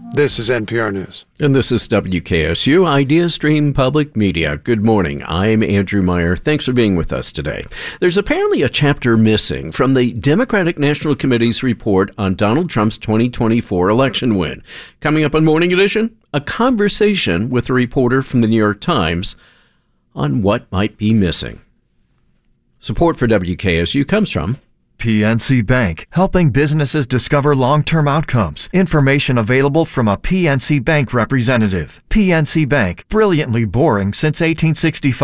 This is NPR News. And this is WKSU Idea Stream Public Media. Good morning. I'm Andrew Meyer. Thanks for being with us today. There's apparently a chapter missing from the Democratic National Committee's report on Donald Trump's 2024 election win. Coming up on Morning Edition, a conversation with a reporter from the New York Times on what might be missing. Support for WKSU comes from PNC Bank, helping businesses discover long-term outcomes. Information available from a PNC Bank representative. PNC Bank, brilliantly boring since 1865.